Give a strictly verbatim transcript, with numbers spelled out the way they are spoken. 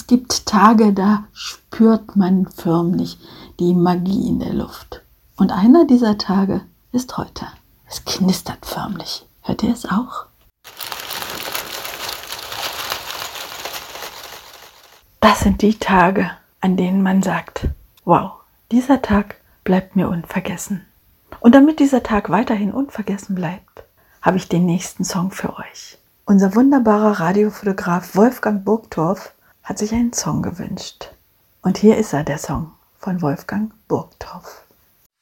gibt Tage, da spürt man förmlich die Magie in der Luft. Und einer dieser Tage ist heute. Es knistert förmlich. Hört ihr es auch? Das sind die Tage, an denen man sagt, wow, dieser Tag bleibt mir unvergessen. Und damit dieser Tag weiterhin unvergessen bleibt, habe ich den nächsten Song für euch. Unser wunderbarer Radiofotograf Wolfgang Burgtorff hat sich einen Song gewünscht. Und hier ist er, der Song von Wolfgang Burgtorff.